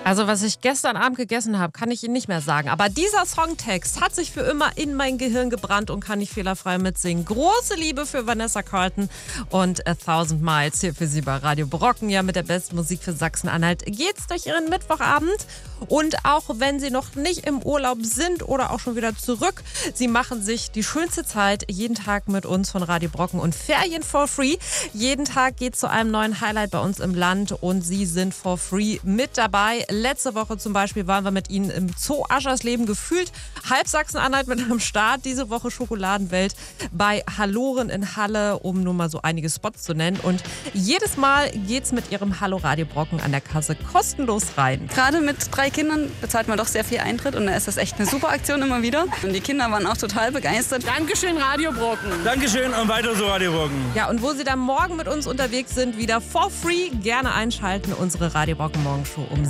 Also was ich gestern Abend gegessen habe, kann ich Ihnen nicht mehr sagen. Aber dieser Songtext hat sich für immer in mein Gehirn gebrannt und kann ich fehlerfrei mitsingen. Große Liebe für Vanessa Carlton und A Thousand Miles hier für Sie bei Radio Brocken. Ja, mit der besten Musik für Sachsen-Anhalt geht's durch Ihren Mittwochabend. Und auch wenn Sie noch nicht im Urlaub sind oder auch schon wieder zurück, Sie machen sich die schönste Zeit jeden Tag mit uns von Radio Brocken und Ferien for free. Jeden Tag geht zu einem neuen Highlight bei uns im Land und Sie sind for free mit dabei. Letzte Woche zum Beispiel waren wir mit Ihnen im Zoo Aschersleben, gefühlt halb Sachsen-Anhalt mit am Start. Diese Woche Schokoladenwelt bei Halloren in Halle, um nur mal so einige Spots zu nennen. Und jedes Mal geht's mit Ihrem Hallo Radio Brocken an der Kasse kostenlos rein. Gerade mit 3 Kindern bezahlt man doch sehr viel Eintritt und da ist das echt eine super Aktion immer wieder. Und die Kinder waren auch total begeistert. Dankeschön, Radio Brocken. Dankeschön und weiter so, Radio Brocken. Ja, und wo Sie dann morgen mit uns unterwegs sind, wieder for free, gerne einschalten. Unsere Radio Brocken Morgenshow um